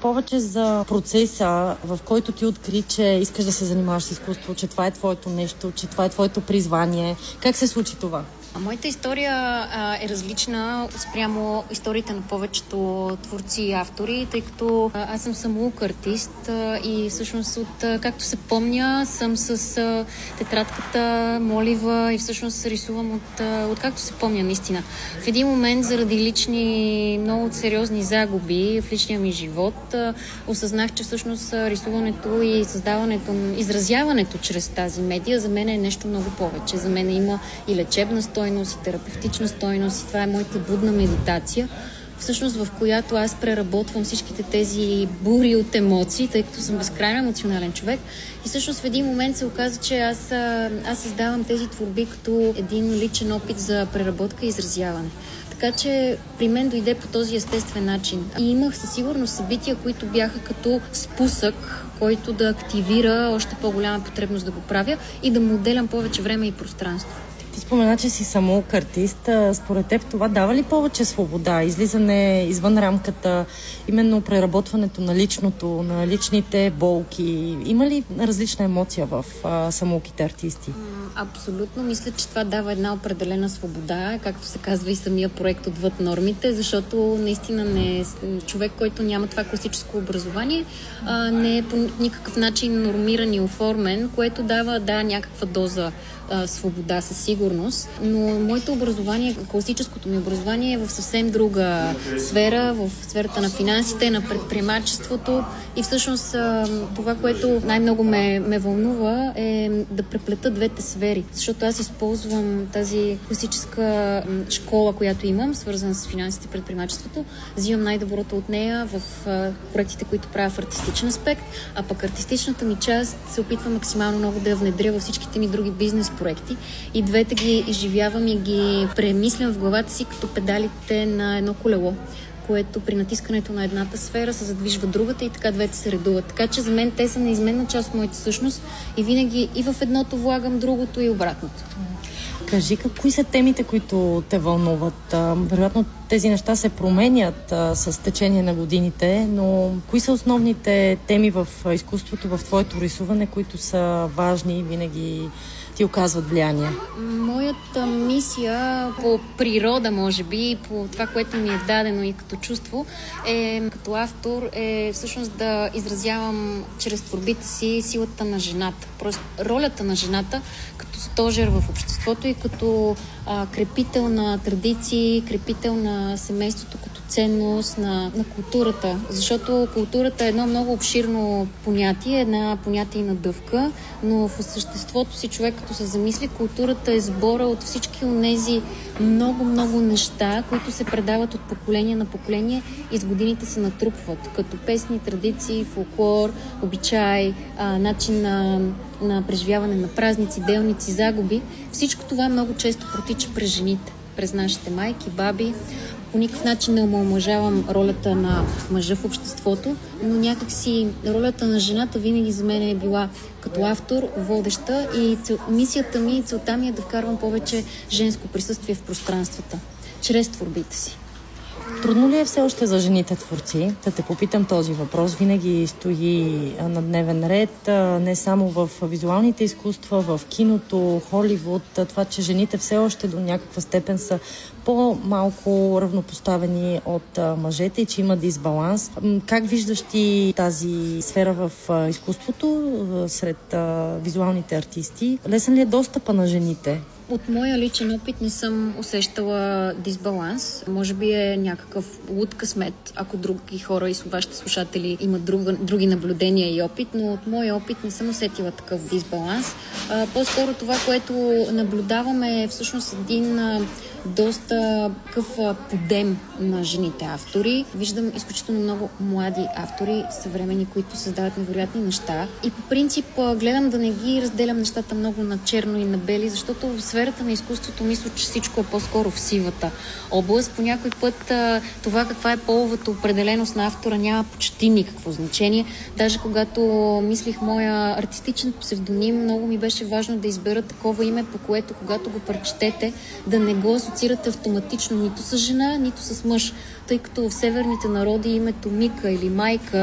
повече за процеса, в който ти откри, че искаш да се занимаваш с изкуство, че това е твоето нещо, че това е твоето призвание. Как се случи това? Моята история е различна спрямо историите на повечето творци и автори, тъй като аз съм самоук артист и всъщност както се помня, съм с тетрадката, молива и всъщност рисувам от както се помня наистина. В един момент заради лични, много сериозни загуби в личния ми живот осъзнах, че всъщност рисуването и създаването, изразяването чрез тази медия за мен е нещо много повече. За мен има и лечебна стойност, и терапевтична стойност, и това е моята будна медитация, всъщност в която аз преработвам всичките тези бури от емоции, тъй като съм безкрайно емоционален човек. И всъщност в един момент се оказа, че аз създавам тези творби като един личен опит за преработка и изразяване. Така че при мен дойде по този естествен начин. И имах със сигурност събития, които бяха като спусък, който да активира още по-голяма потребност да го правя и да му отделям повече време и пространство. Ти спомена, че си самоук артист. Според теб това дава ли повече свобода, излизане извън рамката, именно преработването на личното, на личните болки? Има ли различна емоция в самоуките артисти? Абсолютно. Мисля, че това дава една определена свобода, както се казва и самия проект отвъд нормите, защото наистина не е човек, който няма това класическо образование, не е по никакъв начин нормиран и оформен, което дава някаква доза свобода със сигурност, но моето образование, класическото ми образование е в съвсем друга сфера, в сферата на финансите, на предприемачеството и всъщност това, което най-много ме вълнува е да преплета двете сфери, защото аз използвам тази класическа школа, която имам, свързана с финансите и предприемачеството, взимам най-доброто от нея в проектите, които правя в артистичен аспект, а пък артистичната ми част се опитвам максимално много да я внедря във всичките ми други бизнес проекти и двете ги изживявам и ги премислям в главата си като педалите на едно колело, което при натискането на едната сфера се задвижва другата и така двете се редуват. Така че за мен те са неизменна част от моята същност и винаги и в едното влагам другото и обратното. Кажи, кои са темите, които те вълнуват? Вероятно тези неща се променят с течение на годините, но кои са основните теми в изкуството, в твоето рисуване, които са важни и винаги ти оказват влияние? Моята мисия по природа, може би, по това, което ми е дадено и като чувство, като автор, е всъщност да изразявам чрез творбите си силата на жената. Просто ролята на жената като стожер в обществото и като крепител на традиции, крепител на семейството като ценност, на културата. Защото културата е едно много обширно понятие, една понятие на дъвка, но в съществото си човек, като се замисли, културата е сбора от всички онези много неща, които се предават от поколение на поколение и с годините се натрупват, като песни, традиции, фолклор, обичай, начин на преживяване на празници, делници, загуби. Всичко това много често протича през жените, през нашите майки, баби. По никакъв начин не омаловажавам ролята на мъжа в обществото, но някакси ролята на жената винаги за мен е била като автор водеща и мисията ми и целта ми е да вкарвам повече женско присъствие в пространствата, чрез творбите си. Трудно ли е все още за жените творци? Да те попитам този въпрос. Винаги стои на дневен ред, не само в визуалните изкуства, в киното, Холивуд, това, че жените все още до някаква степен са по-малко равнопоставени от мъжете и че има дисбаланс. Как виждаш ти тази сфера в изкуството сред визуалните артисти? Лесен ли е достъпа на жените? От моя личен опит не съм усещала дисбаланс. Може би е някакъв луд късмет, ако други хора и вашите слушатели имат други наблюдения и опит, но от моя опит не съм усетила такъв дисбаланс. По-скоро това, което наблюдаваме е всъщност един доста такъв подем на жените автори. Виждам изключително много млади автори, съвремени, които създават невероятни неща. И по принцип гледам да не ги разделям нещата много на черно и на бели, защото в сферата на изкуството мисля, че всичко е по-скоро в сивата област. По някой път това каква е половата определеност на автора няма почти никакво значение. Даже когато мислих моя артистичен псевдоним, много ми беше важно да избера такова име, по което когато го прочетете, да не го асоциирате автоматично нито с жена, нито с мъж, тъй като в северните народи името Мика или майка